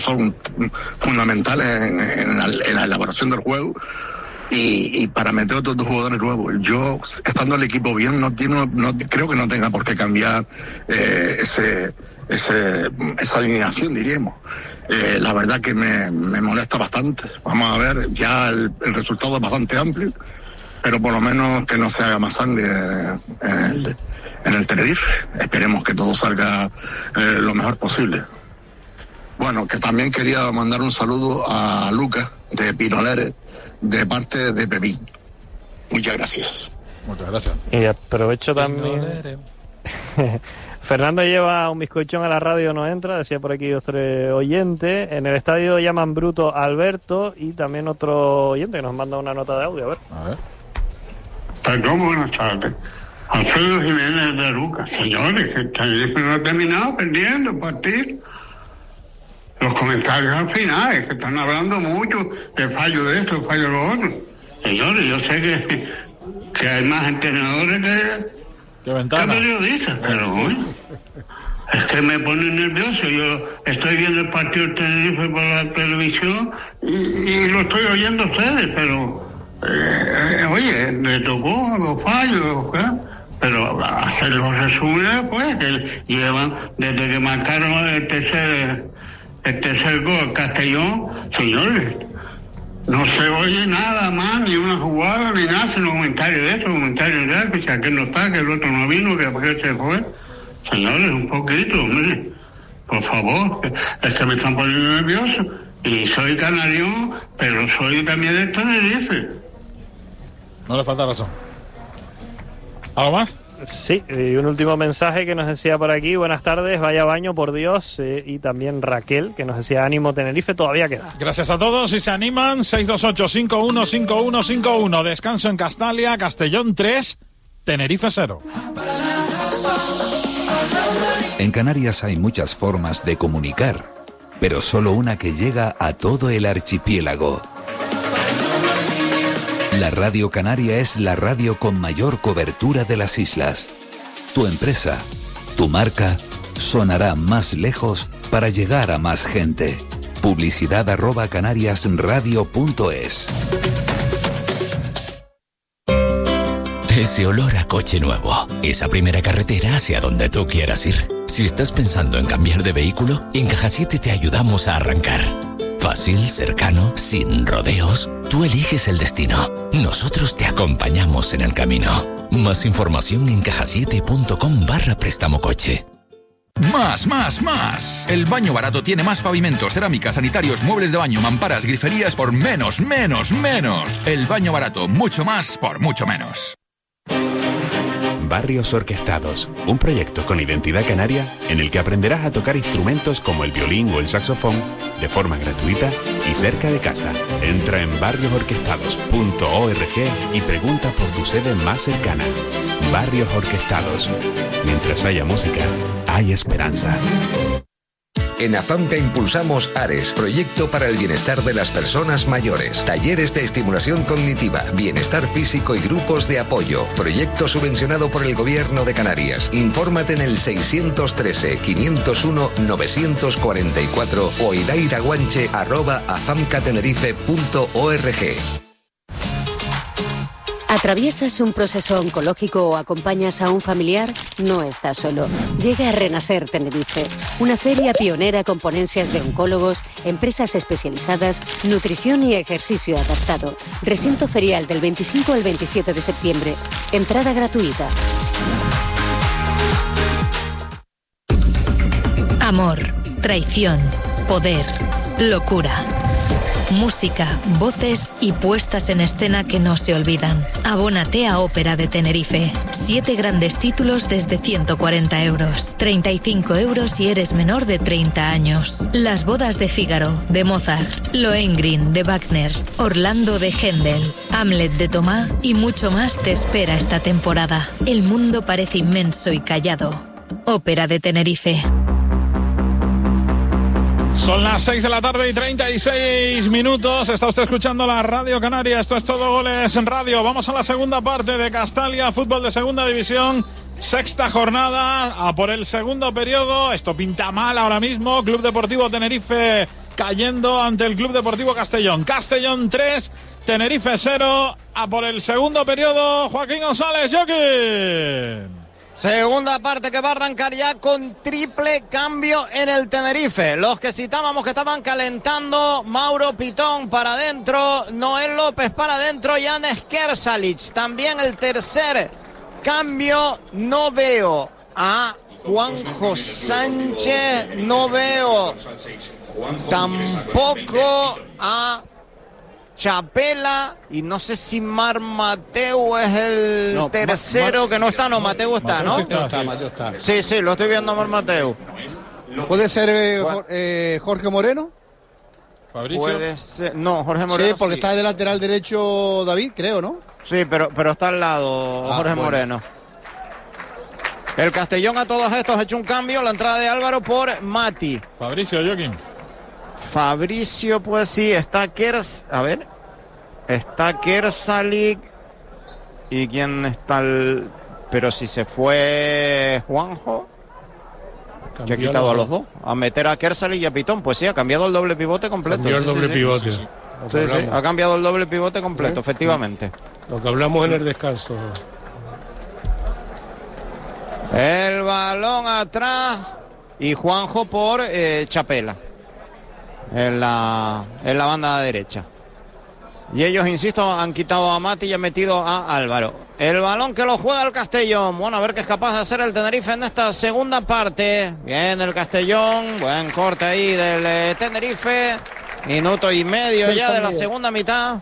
son fundamentales en la elaboración del juego y para meter otros dos jugadores nuevos. Yo, estando el equipo bien, no creo que no tenga por qué cambiar esa alineación, diríamos. La verdad que me molesta bastante. Vamos a ver, ya el resultado es bastante amplio, pero por lo menos que no se haga más sangre en el Tenerife. Esperemos que todo salga lo mejor posible. Bueno, que también quería mandar un saludo a Lucas de Pinoleres, de parte de Pepín. Muchas gracias. Muchas gracias. Y aprovecho también... Fernando lleva un bizcochón a la radio, no entra, decía por aquí otro oyente. En el estadio llaman bruto a Alberto, y también otro oyente que nos manda una nota de audio. A ver. Perdón, buenas tardes. Alfredo Jiménez de Lucas. Señores, que el Tenerife no ha terminado perdiendo el partido. Los comentarios al final, es que están hablando mucho de fallo de esto, fallo de lo otro. Señores, yo sé que hay más entrenadores que periodistas, pero bueno, es que me pone nervioso. Yo estoy viendo el partido del Tenerife por la televisión y lo estoy oyendo a ustedes, pero oye, le tocó los fallos, pero hacer los resúmenes, pues, que llevan desde que marcaron el tercer gol Castellón. Señores, no se oye nada más, ni una jugada, ni nada, sino comentarios de eso, comentarios de que si aquel no está, que el otro no vino, que aquel se fue. Señores, un poquito, hombre, por favor, es que me están poniendo nervioso. Y soy canarión, pero soy también del Tenerife. No le falta razón. ¿Algo más? Sí, y un último mensaje que nos decía por aquí: buenas tardes, vaya baño, por Dios. Y también Raquel, que nos decía: ánimo Tenerife, todavía queda. Gracias a todos, y se animan. 628-515151. Descanso en Castalia, Castellón 3, Tenerife 0. En Canarias hay muchas formas de comunicar, pero solo una que llega a todo el archipiélago. La Radio Canaria es la radio con mayor cobertura de las islas. Tu empresa, tu marca, sonará más lejos para llegar a más gente. Publicidad@canariasradio.es. Ese olor a coche nuevo, esa primera carretera hacia donde tú quieras ir. Si estás pensando en cambiar de vehículo, en Caja 7 te ayudamos a arrancar. Fácil, cercano, sin rodeos. Tú eliges el destino. Nosotros te acompañamos en el camino. Más información en cajasiete.com/préstamo coche. Más. El Baño Barato tiene más pavimentos, cerámicas, sanitarios, muebles de baño, mamparas, griferías por menos. El Baño Barato, mucho más por mucho menos. Barrios Orquestados, un proyecto con identidad canaria en el que aprenderás a tocar instrumentos como el violín o el saxofón de forma gratuita y cerca de casa. Entra en barriosorquestados.org y pregunta por tu sede más cercana. Barrios Orquestados. Mientras haya música, hay esperanza. En AFAMCA impulsamos ARES, Proyecto para el Bienestar de las Personas Mayores. Talleres de estimulación cognitiva, bienestar físico y grupos de apoyo. Proyecto subvencionado por el Gobierno de Canarias. Infórmate en el 613-501-944 o idairaguanche@afamcatenerife.org. ¿Atraviesas un proceso oncológico o acompañas a un familiar? No estás solo. Llega a Renacer Tenerife, una feria pionera con ponencias de oncólogos, empresas especializadas, nutrición y ejercicio adaptado. Recinto ferial del 25 al 27 de septiembre. Entrada gratuita. Amor, traición, poder, locura. Música, voces y puestas en escena que no se olvidan. Abónate a Ópera de Tenerife. 7 grandes títulos desde 140 euros. 35 euros si eres menor de 30 años. Las bodas de Fígaro, de Mozart. Lohengrin, de Wagner. Orlando, de Händel. Hamlet, de Tomá y mucho más te espera esta temporada. El mundo parece inmenso y callado. Ópera de Tenerife. Son las 6 de la tarde y 36 minutos. Está usted escuchando la Radio Canaria. Esto es Todo Goles en Radio. Vamos a la segunda parte de Castalia, fútbol de segunda división. Sexta jornada, a por el segundo periodo. Esto pinta mal ahora mismo. Club Deportivo Tenerife cayendo ante el Club Deportivo Castellón. Castellón 3, Tenerife 0. A por el segundo periodo, Joaquín González, Joaquín. Segunda parte que va a arrancar ya con triple cambio en el Tenerife. Los que citábamos que estaban calentando: Mauro Pitón para adentro, Noel López para adentro, Jan Skersalic. También el tercer cambio, no veo a Juanjo Sánchez, no veo tampoco a Chapela, y no sé si Mar Mateu es el tercero que no está. No, Mateu está, ¿no? Mateu está. Sí, lo estoy viendo a Mar Mateu. ¿Puede ser Jorge Moreno? Fabricio. Puede ser. No, Jorge Moreno. Sí, porque está de lateral derecho David, creo, ¿no? Sí, pero está al lado Jorge Moreno. El Castellón a todos estos ha hecho un cambio. La entrada de Álvaro por Mati. Fabricio, Joaquín. Fabricio, pues sí, está está Kersalic. ¿Y quién está pero si se fue Juanjo? Que ha quitado a los dos. A meter a Kersalic y a Pitón. Pues sí, ha cambiado el doble pivote completo. Cambió el doble pivote. Sí, ha cambiado el doble pivote completo, efectivamente. Lo que hablamos en el descanso. El balón atrás y Juanjo por Chapela. En la banda derecha. Y ellos, insisto, han quitado a Mati y han metido a Álvaro. El balón que lo juega el Castellón. Bueno, a ver qué es capaz de hacer el Tenerife en esta segunda parte. Bien el Castellón. Buen corte ahí del Tenerife. Minuto y medio ya de la segunda mitad.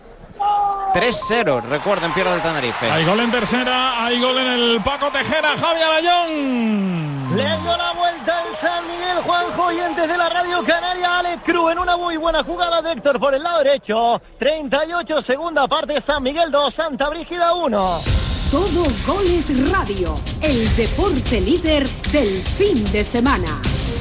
3-0, recuerden, pierde el Tenerife. Hay gol en tercera, hay gol en el Paco Tejera, Javier Alayón. Le dio la vuelta el San Miguel, Juanjo, oyentes de la Radio Canaria, Alex Cruz en una muy buena jugada de Héctor por el lado derecho. 38, segunda parte, San Miguel 2, Santa Brígida 1. Todo Goles Radio, el deporte líder del fin de semana.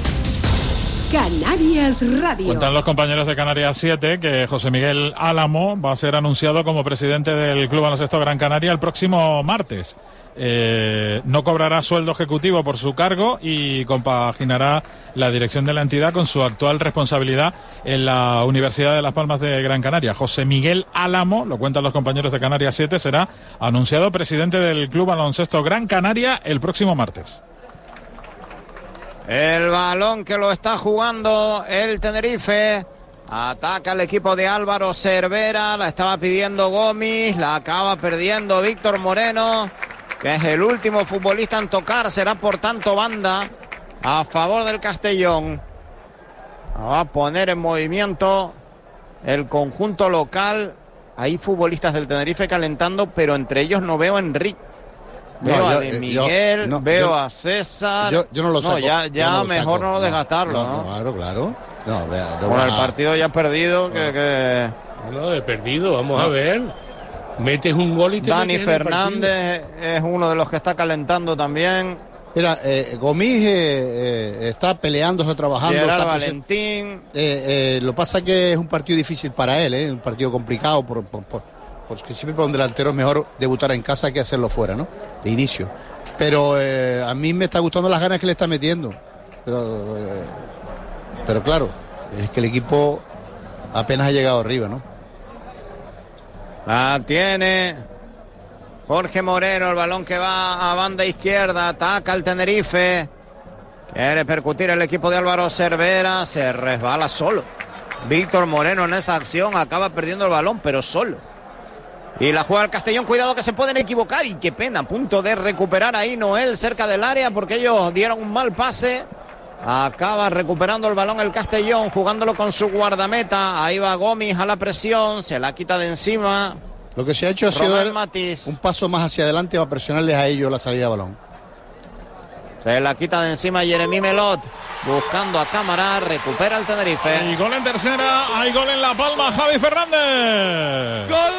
Canarias Radio. Cuentan los compañeros de Canarias 7 que José Miguel Álamo va a ser anunciado como presidente del Club Baloncesto Gran Canaria el próximo martes. No cobrará sueldo ejecutivo por su cargo y compaginará la dirección de la entidad con su actual responsabilidad en la Universidad de Las Palmas de Gran Canaria. José Miguel Álamo, lo cuentan los compañeros de Canarias 7, será anunciado presidente del Club Baloncesto Gran Canaria el próximo martes. El balón que lo está jugando el Tenerife. Ataca el equipo de Álvaro Cervera. La estaba pidiendo Gómez. La acaba perdiendo Víctor Moreno, que es el último futbolista en tocar. Será por tanto banda a favor del Castellón. Va a poner en movimiento el conjunto local. Hay futbolistas del Tenerife calentando, pero entre ellos no veo a Enrique. Veo a De Miguel, veo a César. Yo no lo saco. Ya no mejor saco. no desgastarlo, ¿no? Claro. Bueno, el partido ya perdido. No, de perdido, vamos a ver. Metes un gol y te Dani Fernández es uno de los que está calentando también. Mira, Gomis está peleándose, trabajando. Gerard Valentín. Lo pasa que es un partido difícil para él, un partido complicado porque siempre para un delantero es mejor debutar en casa que hacerlo fuera, ¿no? De inicio. Pero a mí me está gustando las ganas que le está metiendo. Pero claro, es que el equipo apenas ha llegado arriba, ¿no? La tiene Jorge Moreno, el balón que va a banda izquierda, ataca el Tenerife. Quiere percutir el equipo de Álvaro Cervera, se resbala solo. Víctor Moreno en esa acción acaba perdiendo el balón, pero solo. Y la juega el Castellón, cuidado que se pueden equivocar y qué pena, a punto de recuperar ahí Noel cerca del área porque ellos dieron un mal pase. Acaba recuperando el balón el Castellón, jugándolo con su guardameta. Ahí va Gómez a la presión, se la quita de encima. Lo que se ha hecho ha sido un paso más hacia adelante para presionarles a ellos la salida de balón. Se la quita de encima Jeremy Melot, buscando a cámara, recupera el Tenerife. Y gol en tercera, hay gol en La Palma, Javi Fernández. ¡Gol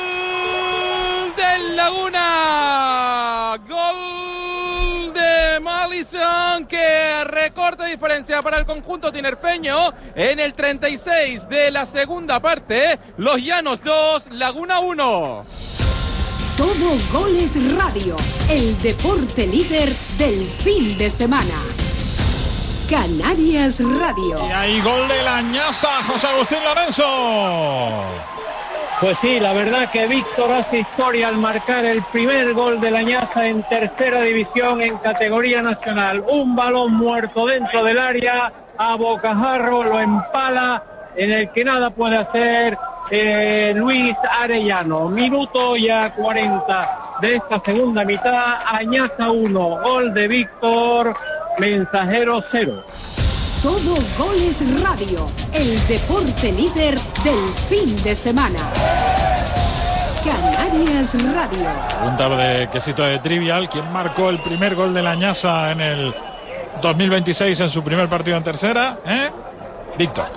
del Laguna! ¡Gol de Malison, que recorta diferencia para el conjunto tinerfeño en el 36 de la segunda parte! Los Llanos 2, Laguna 1. Todo Goles Radio, el deporte líder del fin de semana. Canarias Radio. Y hay gol de la Añasa, José Agustín Lorenzo. Pues sí, la verdad que Víctor hace historia al marcar el primer gol de la Añasa en tercera división en categoría nacional. Un balón muerto dentro del área, a bocajarro, lo empala, en el que nada puede hacer Luis Arellano. Minuto ya 40 de esta segunda mitad. Añasa 1, gol de Víctor, Mensajero 0. Todo Goles Radio, el deporte líder del fin de semana. Canarias Radio. Pregunta de quesito de trivial: ¿quién marcó el primer gol de la Añasa en el 2026 en su primer partido en tercera? Víctor.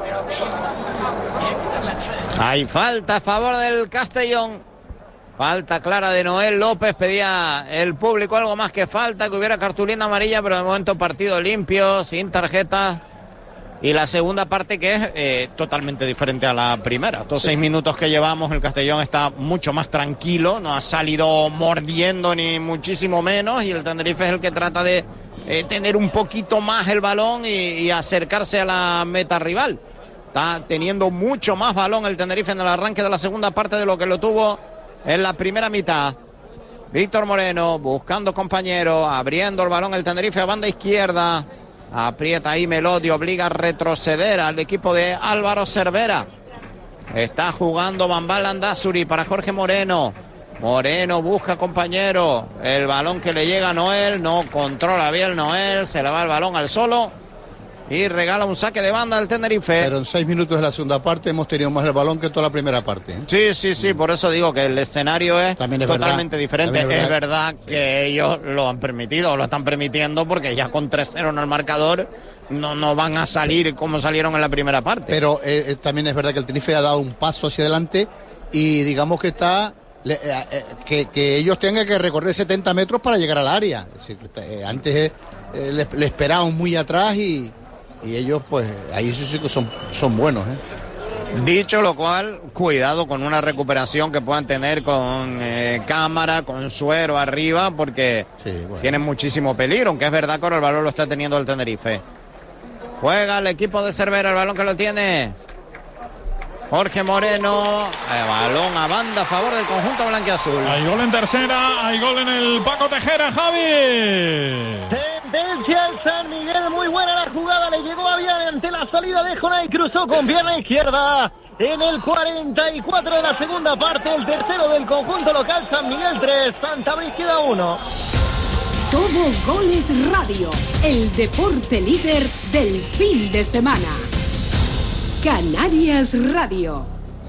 Hay falta a favor del Castellón. Falta clara de Noel López. Pedía el público algo más que falta, que hubiera cartulina amarilla, pero de momento partido limpio, sin tarjeta. Y la segunda parte, que es totalmente diferente a la primera. Estos 6 minutos que llevamos, el Castellón está mucho más tranquilo, no ha salido mordiendo ni muchísimo menos, y el Tenerife es el que trata de tener un poquito más el balón y acercarse a la meta rival. Está teniendo mucho más balón el Tenerife en el arranque de la segunda parte de lo que lo tuvo en la primera mitad. Víctor Moreno buscando compañero, abriendo el balón el Tenerife a banda izquierda. Aprieta ahí Melodi, obliga a retroceder al equipo de Álvaro Cervera. Está jugando Bambal Landázuri para Jorge Moreno. Moreno busca compañero. El balón que le llega a Noel, no controla bien Noel, se le va el balón al solo y regala un saque de banda al Tenerife. Pero en 6 minutos de la segunda parte hemos tenido más el balón que toda la primera parte. Sí, por eso digo que el escenario es totalmente diferente. Es verdad que ellos lo han permitido, lo están permitiendo, porque ya con 3-0 en el marcador no van a salir como salieron en la primera parte. Pero también es verdad que el Tenerife ha dado un paso hacia adelante y digamos que está... que ellos tengan que recorrer 70 metros para llegar al área. Es decir, antes le esperaban muy atrás y ellos, pues, ahí sí que son buenos. Dicho lo cual, cuidado con una recuperación que puedan tener con cámara, con Suero arriba, porque tienen muchísimo peligro, aunque es verdad que ahora el balón lo está teniendo el Tenerife. Juega el equipo de Cervera, el balón que lo tiene Jorge Moreno, balón a banda a favor del conjunto blanquiazul. Hay gol en tercera, hay gol en el Paco Tejera, Javi. Tendencia al San Miguel, muy buena la jugada, le llegó a bien ante la salida de Jonay, cruzó con pierna izquierda. En el 44 de la segunda parte, el tercero del conjunto local, San Miguel 3, Santa Brígida 1. Todo Goles Radio, el deporte líder del fin de semana. Canarias Radio.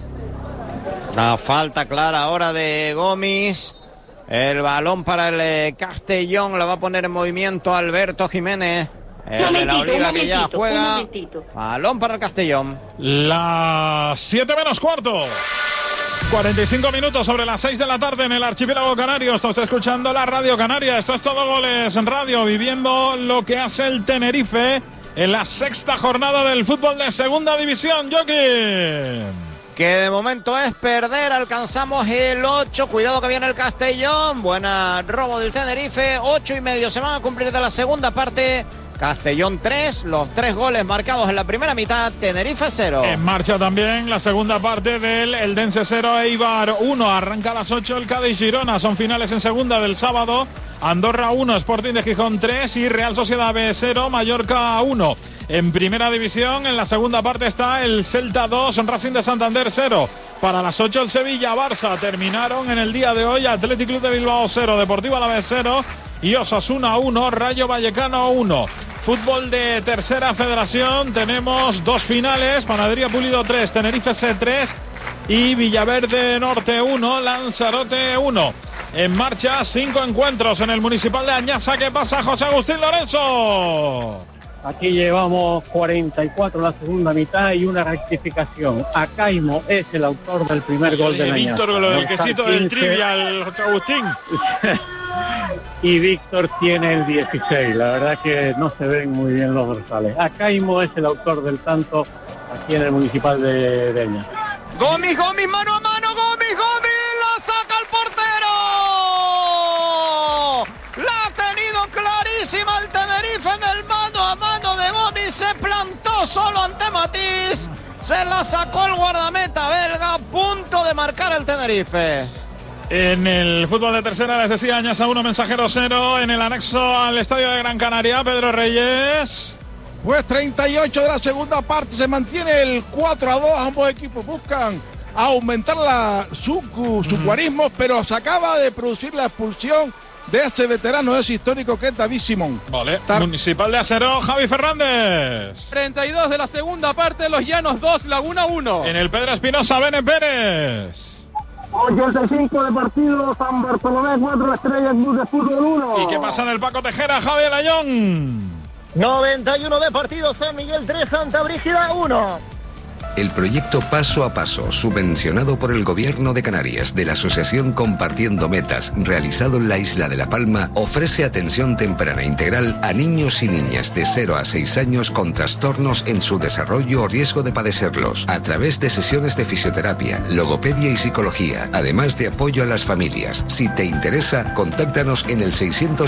La falta clara ahora de Gómez. El balón para el Castellón, la va a poner en movimiento Alberto Jiménez. El de la Oliva que ya juega. Balón para el Castellón. Las 7 menos cuarto. 45 minutos sobre las 6 de la tarde en el archipiélago canario. Está usted escuchando la Radio Canaria. Esto es Todo Goles en Radio, viviendo lo que hace el Tenerife en la sexta jornada del fútbol de segunda división. Joaquín, que de momento es perder. Alcanzamos el 8. Cuidado que viene el Castellón. Buena robo del Tenerife. 8:30 se van a cumplir de la segunda parte. Castellón 3, los 3 goles marcados en la primera mitad, Tenerife 0. En marcha también la segunda parte del Eldense 0, Eibar 1. Arranca a las 8 el Cádiz Girona. Son finales en segunda del sábado. Andorra 1, Sporting de Gijón 3 y Real Sociedad B 0, Mallorca 1. En primera división, en la segunda parte está el Celta 2, Racing de Santander 0. Para las 8 el Sevilla-Barça. Terminaron en el día de hoy Athletic Club de Bilbao 0, Deportivo Alavés 0 y Osasuna 1, Rayo Vallecano 1. Fútbol de tercera federación, tenemos 2 finales, Panadería Pulido 3, Tenerife C 3 y Villaverde Norte 1, Lanzarote 1. En marcha 5 encuentros en el Municipal de Añasa. ¿Qué pasa, José Agustín Lorenzo? Aquí llevamos 44 la segunda mitad y una rectificación. Acaimo es el autor del primer gol de la Añasa. Víctor, con lo del quesito del trivial, José Agustín. Y Víctor tiene el 16. La verdad que no se ven muy bien los dorsales. Acaimo es el autor del tanto aquí en el Municipal de Añasa. Gómez, mano a mano, Gómez, la saca el portero. La ha tenido clarísima el Tenerife en el mano a mano de Gómez. solo ante Matís. Se la sacó el guardameta belga, a punto de marcar el Tenerife. En el fútbol de tercera les decía Añasa 1, Mensajero 0. En el anexo al estadio de Gran Canaria, Pedro Reyes. Pues 38 de la segunda parte, se mantiene el 4-2, ambos equipos buscan aumentar su guarismo, pero se acaba de producir la expulsión de ese veterano, ese histórico que es David Simón. Vale, Municipal de Acero, Javi Fernández. 32 de la segunda parte, Los Llanos 2, Laguna 1. En el Pedro Espinosa, Bene Pérez. 85 de partido, San Bartolomé 4, Estrellas Club de Fútbol 1. ¿Y qué pasa en el Paco Tejera, Javier Layón? 91 de partido, San Miguel 3, Santa Brígida 1. El proyecto Paso a Paso, subvencionado por el Gobierno de Canarias de la Asociación Compartiendo Metas, realizado en la isla de La Palma, ofrece atención temprana integral a niños y niñas de 0 a 6 años con trastornos en su desarrollo o riesgo de padecerlos, a través de sesiones de fisioterapia, logopedia y psicología, además de apoyo a las familias. Si te interesa, contáctanos en el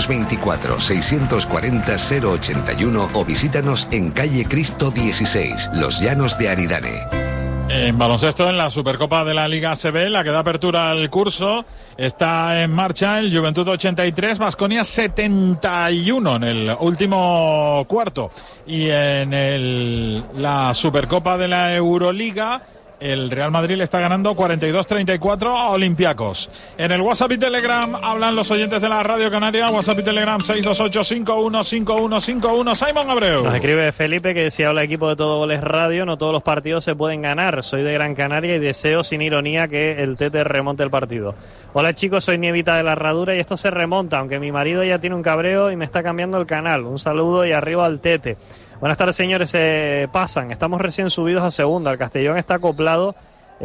624-640-081 o visítanos en calle Cristo 16, Los Llanos de Aridane. En baloncesto, en la Supercopa de la Liga ACB, la que da apertura al curso, está en marcha el Juventud 83, Baskonia 71 en el último cuarto. Y en la Supercopa de la Euroliga, el Real Madrid le está ganando 42-34 a Olympiacos. En el WhatsApp y Telegram hablan los oyentes de la Radio Canaria. WhatsApp y Telegram 628-515151. Simón Abreu. Nos escribe Felipe que si habla equipo de Todo Goles Radio, no todos los partidos se pueden ganar. Soy de Gran Canaria y deseo sin ironía que el Tete remonte el partido. Hola chicos, soy Nievita de la Herradura y esto se remonta, aunque mi marido ya tiene un cabreo y me está cambiando el canal. Un saludo y arriba al Tete. Buenas tardes, señores. Se pasan. Estamos recién subidos a segunda. El Castellón está acoplado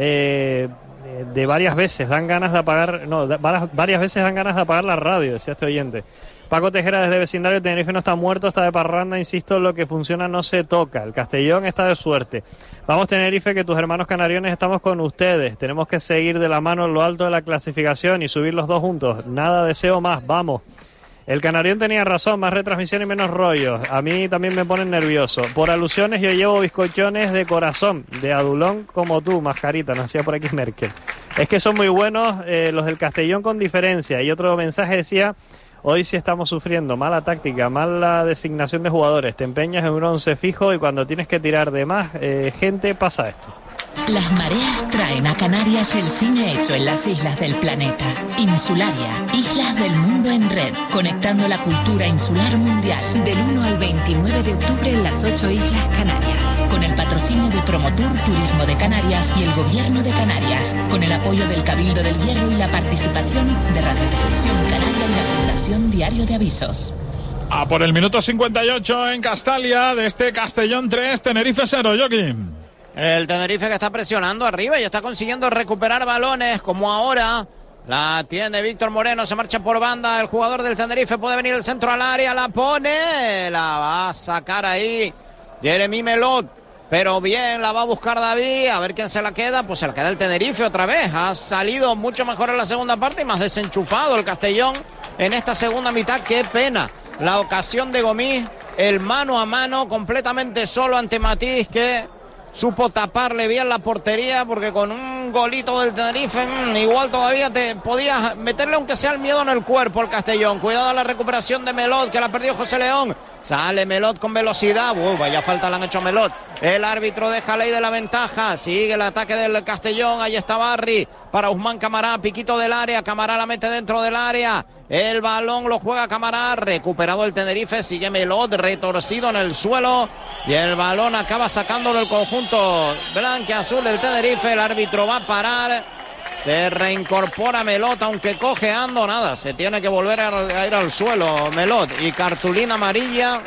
de varias veces. Dan ganas de apagar. No, varias veces dan ganas de apagar la radio, decía este oyente. Paco Tejera desde vecindario. Tenerife no está muerto, está de parranda. Insisto, lo que funciona no se toca. El Castellón está de suerte. Vamos, Tenerife, que tus hermanos canariones estamos con ustedes. Tenemos que seguir de la mano en lo alto de la clasificación y subir los dos juntos. Nada deseo más. Vamos. El Canarión tenía razón, más retransmisión y menos rollos. A mí también me ponen nervioso. Por alusiones yo llevo bizcochones de corazón, de adulón como tú, mascarita, nos decía por aquí Merkel. Es que son muy buenos los del Castellón con diferencia. Y otro mensaje decía, hoy sí estamos sufriendo, mala táctica, mala designación de jugadores. Te empeñas en un 11 fijo y cuando tienes que tirar de más gente pasa esto. Las mareas traen a Canarias el cine hecho en las islas del planeta. Insularia, Islas del Mundo en Red, conectando la cultura insular mundial. Del 1 al 29 de octubre en las 8 Islas Canarias. Con el patrocinio de Promotur Turismo de Canarias y el Gobierno de Canarias. Con el apoyo del Cabildo del Hierro y la participación de Radio Televisión Canaria y la Fundación Diario de Avisos. A por el minuto 58 en Castalia, de este Castellón 3, Tenerife 0, Joaquín. El Tenerife que está presionando arriba y está consiguiendo recuperar balones, como ahora la tiene Víctor Moreno, se marcha por banda, el jugador del Tenerife puede venir el centro al área, la pone, la va a sacar ahí Jeremy Melot, pero bien, la va a buscar David, a ver quién se la queda, pues se la queda el Tenerife otra vez, ha salido mucho mejor en la segunda parte y más desenchufado el Castellón en esta segunda mitad, qué pena, la ocasión de Gomis, el mano a mano completamente solo ante Matís que supo taparle bien la portería, porque con un golito del Tenerife igual todavía te podías meterle aunque sea el miedo en el cuerpo al Castellón. Cuidado a la recuperación de Melot, que la perdió José León. Sale Melot con velocidad. Vaya falta le han hecho a Melot. El árbitro deja ley de la ventaja. Sigue el ataque del Castellón. Ahí está Barry para Usman Camará. Piquito del área. Camará la mete dentro del área. El balón lo juega Camará. Recuperado el Tenerife. Sigue Melot retorcido en el suelo. Y el balón acaba sacándolo el conjunto blanquiazul del Tenerife. El árbitro va a parar. Se reincorpora Melot, aunque cojeando, nada. Se tiene que volver a ir al suelo Melot. Y cartulina amarilla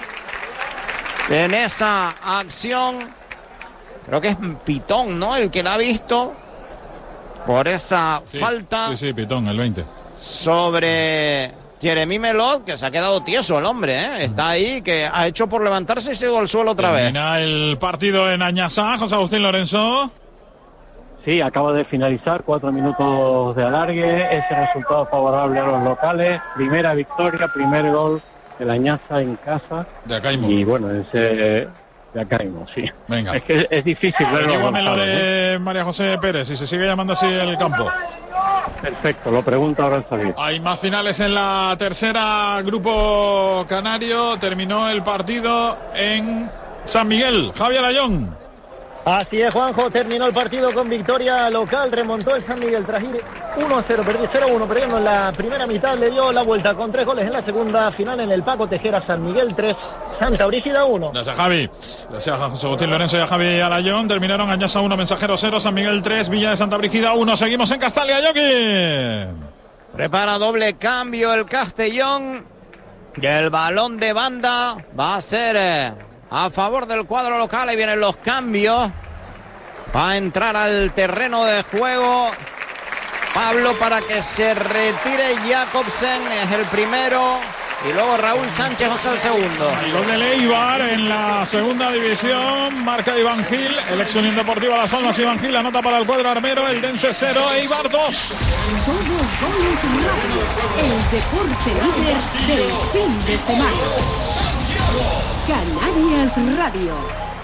en esa acción. Creo que es Pitón, ¿no? El que la ha visto por esa falta. Sí, Pitón, el 20. Sobre Jeremy Melot, que se ha quedado tieso el hombre, ¿eh? Está ahí, que ha hecho por levantarse y se ha ido al suelo otra vez. Termina el partido en Añasá, José Agustín Lorenzo. Sí, acaba de finalizar, 4 minutos de alargue, ese resultado favorable a los locales, primera victoria, primer gol de la Añaza en casa. De Acaimo. Y bueno, ese ya caímos, sí. Venga. Es que es difícil verlo. Dígame lo de María José Pérez, si se sigue llamando así el campo. Perfecto, lo pregunto ahora en salir. Hay más finales en la tercera, Grupo Canario. Terminó el partido en San Miguel. Javier Ayón. Así es, Juanjo, terminó el partido con victoria local, remontó el San Miguel tras ir 1-0, perdió 0-1, perdiendo en la primera mitad, le dio la vuelta con 3 goles en la segunda, final en el Paco Tejera, San Miguel 3, Santa Brígida 1. Gracias, Javi. Gracias a José Agustín Lorenzo y a Javi Alayón. Terminaron Añasa 1, Mensajero 0, San Miguel 3, Villa de Santa Brígida 1. Seguimos en Castalia, Yoki. Prepara doble cambio el Castellón. Y el balón de banda va a ser a favor del cuadro local. Ahí vienen los cambios. Va a entrar al terreno de juego Pablo para que se retire Jacobsen, es el primero. Y luego Raúl Sánchez va a ser el segundo. El gol de Leibar en la segunda división. Marca Iván Gil. El ex Unión Deportiva Las Palmas. Iván Gil anota para el cuadro armero. El Dense 0, Eibar 2. Todo Goles Radio. El deporte líder del fin de semana. Canarias Radio.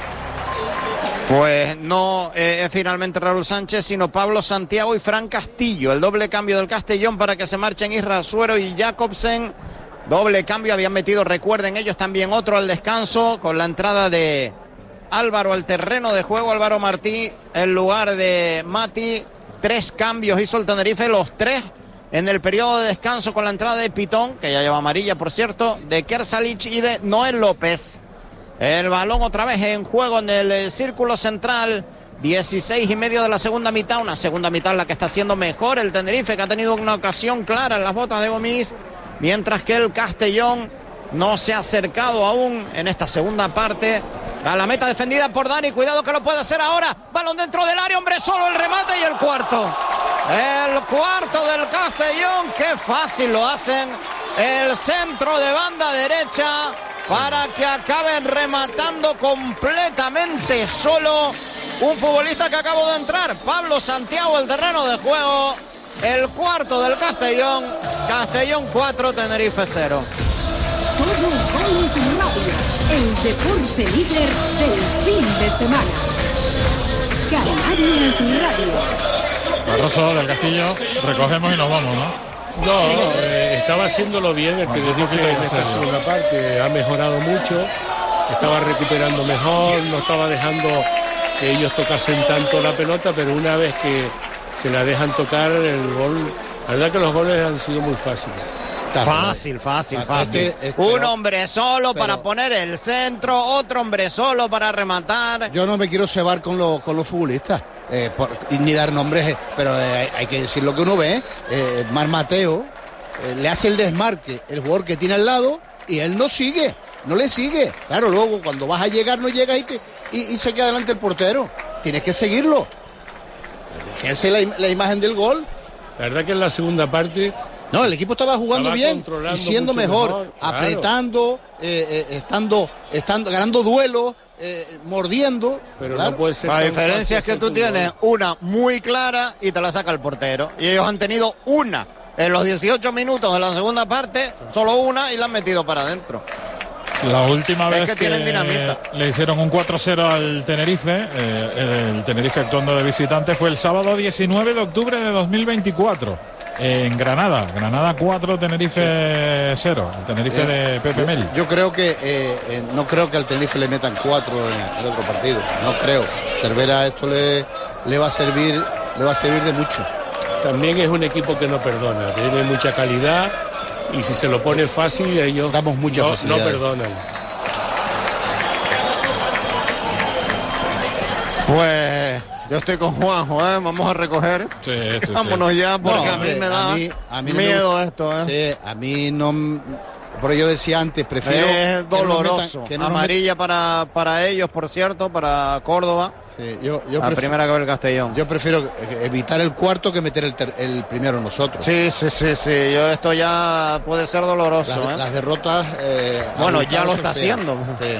Pues no es finalmente Raúl Sánchez, sino Pablo Santiago y Fran Castillo. El doble cambio del Castellón para que se marchen Isra Suero y Jacobsen. Doble cambio, habían metido, recuerden ellos también otro al descanso, con la entrada de Álvaro al terreno de juego. Álvaro Martí en lugar de Mati. 3 cambios hizo el Tenerife, los 3 en el periodo de descanso, con la entrada de Pitón, que ya lleva amarilla por cierto, de Kersalic y de Noel López. El balón otra vez en juego en el círculo central. 16:30 de la segunda mitad. Una segunda mitad en la que está siendo mejor el Tenerife, que ha tenido una ocasión clara en las botas de Gomis, mientras que el Castellón no se ha acercado aún en esta segunda parte a la meta, defendida por Dani. Cuidado que lo puede hacer ahora. Balón dentro del área, hombre solo, el remate y el cuarto. El cuarto del Castellón. Qué fácil lo hacen. El centro de banda derecha para que acaben rematando completamente solo un futbolista que acabó de entrar, Pablo Santiago, el terreno de juego. El cuarto del Castellón. Castellón 4, Tenerife 0. Todo Goles Radio, el deporte líder del fin de semana. Canarias Radio. Barroso del Castillo, recogemos y nos vamos, ¿no? No, estaba haciéndolo bien el Tenerife en esta segunda parte, ha mejorado mucho, estaba recuperando mejor, no estaba dejando que ellos tocasen tanto la pelota, pero una vez que se la dejan tocar, el gol, la verdad que los goles han sido muy fáciles. Fácil. Un hombre solo para poner el centro, otro hombre solo para rematar. Yo no me quiero cebar con los futbolistas, ni dar nombres, pero hay que decir lo que uno ve. Mar Mateo le hace el desmarque el jugador que tiene al lado y él no le sigue. Claro, luego cuando vas a llegar no llegas y se queda delante el portero. Tienes que seguirlo. Fíjense la imagen del gol. La verdad que en la segunda parte... No, el equipo estaba jugando bien y siendo mejor, apretando, estando ganando duelos, mordiendo. Pero claro, no puede ser. La diferencia es que tú tienes una muy clara y te la saca el portero. Y ellos han tenido una en los 18 minutos de la segunda parte, solo una, y la han metido para adentro. La última vez que le hicieron un 4-0 al Tenerife, el Tenerife actuando de visitante, fue el sábado 19 de octubre de 2024. En Granada 4, Tenerife 0, el Tenerife de Pepe Mel. Yo creo que no creo que al Tenerife le metan 4 en otro partido, no creo. Cervera esto le va a servir de mucho. También es un equipo que no perdona, tiene mucha calidad y si se lo pone fácil ellos damos mucha facilidad. No perdonan. Pues yo estoy con Juanjo, vamos a recoger. Sí, vámonos ya, porque a mí me da miedo esto. Sí, a mí no. Por ello decía antes, prefiero. Es doloroso. Amarilla para ellos, por cierto, para Córdoba. Sí, yo la primera que ve el Castellón. Yo prefiero evitar el cuarto que meter el primero nosotros. Sí. Esto ya puede ser doloroso. Las derrotas. Bueno, ya lo está haciendo. Sí.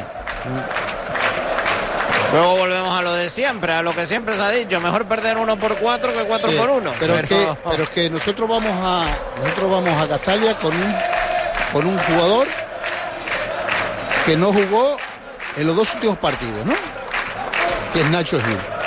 Luego volvemos a lo de siempre, a lo que siempre se ha dicho, mejor perder 1-4 que 4-1. Pero es que nosotros vamos a Castalia con un jugador que no jugó en los 2 últimos partidos, ¿no? Que es Nacho Gil.